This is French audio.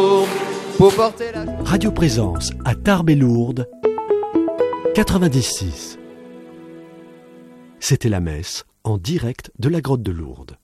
Pour porter la... Radio Présence à Tarbes et Lourdes, 96. C'était la messe en direct de la grotte de Lourdes.